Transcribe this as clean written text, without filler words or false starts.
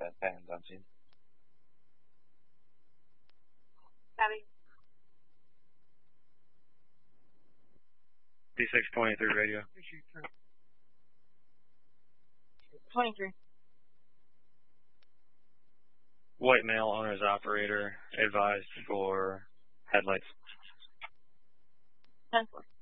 hands on scene. Copy. D623 radio. 23. White male, owner's operator, advised for headlights. 10-4.